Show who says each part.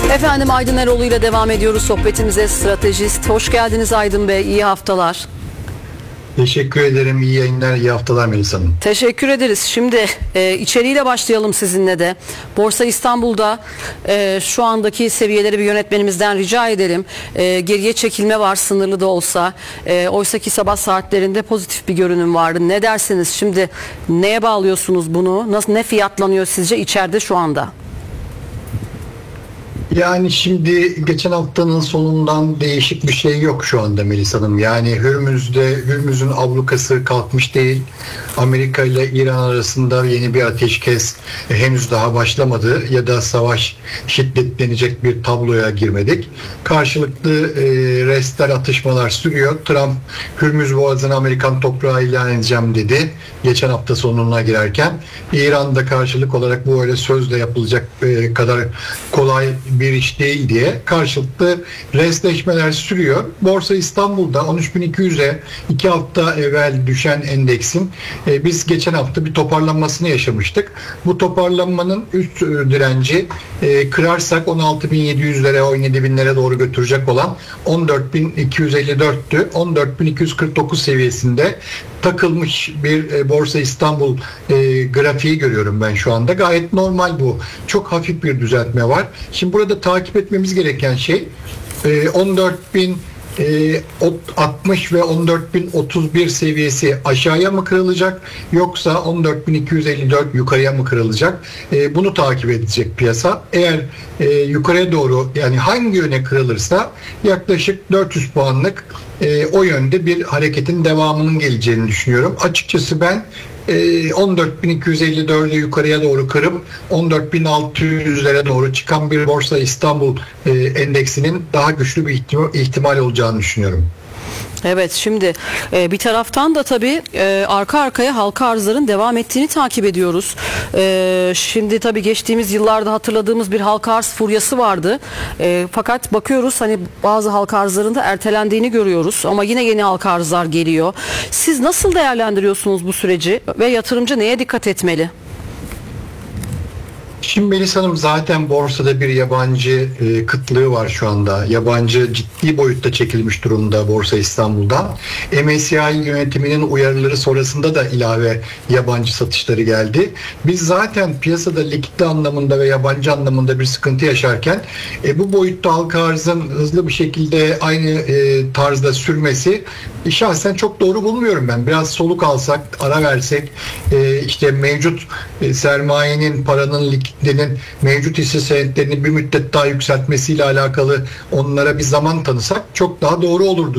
Speaker 1: Efendim Aydın Eroğlu ile devam ediyoruz sohbetimize. Stratejist. Hoş geldiniz Aydın Bey. İyi haftalar.
Speaker 2: Teşekkür ederim. İyi yayınlar, iyi haftalar Melisa Hanım.
Speaker 1: Teşekkür ederiz. Şimdi içeriğiyle başlayalım sizinle de. Borsa İstanbul'da şu andaki seviyeleri bir yönetmenimizden rica edelim. Geriye çekilme var sınırlı da olsa. Oysa ki sabah saatlerinde pozitif bir görünüm vardı. Ne dersiniz? Şimdi neye bağlıyorsunuz bunu? Ne fiyatlanıyor sizce içeride şu anda?
Speaker 2: Yani şimdi geçen haftanın sonundan değişik bir şey yok şu anda Melisa Hanım. Yani Hürmüz'ün ablukası kalkmış değil. Amerika ile İran arasında yeni bir ateşkes henüz daha başlamadı ya da savaş şiddetlenecek bir tabloya girmedik. Karşılıklı restler, atışmalar sürüyor. Trump Hürmüz Boğazı'nı Amerikan toprağı ilan edeceğim dedi. Geçen hafta sonuna girerken. İran'da karşılık olarak bu öyle sözle yapılacak kadar kolay bir iş değil diye karşılıklı restleşmeler sürüyor. Borsa İstanbul'da 13.200'e 2 hafta evvel düşen endeksin biz geçen hafta bir toparlanmasını yaşamıştık. Bu toparlanmanın üst direnci kırarsak 16.700'lere 17.000'lere doğru götürecek olan 14.254'tü. 14.249 seviyesinde takılmış bir Borsa İstanbul grafiği görüyorum ben şu anda. Gayet normal bu. Çok hafif bir düzeltme var. Şimdi burada takip etmemiz gereken şey 14.060 ve 14.031 seviyesi aşağıya mı kırılacak yoksa 14.254 yukarıya mı kırılacak? Bunu takip edecek piyasa. Eğer yukarıya doğru yani hangi yöne kırılırsa yaklaşık 400 puanlık o yönde bir hareketin devamının geleceğini düşünüyorum. Açıkçası ben 14.254'ü yukarıya doğru kırıp 14.600'lere doğru çıkan bir Borsa İstanbul endeksinin daha güçlü bir ihtimal olacağını düşünüyorum.
Speaker 1: Evet, şimdi bir taraftan da tabii arka arkaya halka arzların devam ettiğini takip ediyoruz. Şimdi tabii geçtiğimiz yıllarda hatırladığımız bir halka arz furyası vardı. Fakat bakıyoruz hani bazı halka arzların da ertelendiğini görüyoruz. Ama yine yeni halka arzlar geliyor. Siz nasıl değerlendiriyorsunuz bu süreci ve yatırımcı neye dikkat etmeli?
Speaker 2: Şimdi Melisa Hanım zaten borsada bir yabancı kıtlığı var şu anda. Yabancı ciddi boyutta çekilmiş durumda Borsa İstanbul'da. MSCI yönetiminin uyarıları sonrasında da ilave yabancı satışları geldi. Biz zaten piyasada likidite anlamında ve yabancı anlamında bir sıkıntı yaşarken bu boyutta halka arzın hızlı bir şekilde aynı tarzda sürmesi şahsen çok doğru bulmuyorum ben. Biraz soluk alsak, ara versek, işte mevcut sermayenin, paranın, likiditenin mevcut hisse senetlerini bir müddet daha yükseltmesiyle alakalı onlara bir zaman tanısak çok daha doğru olurdu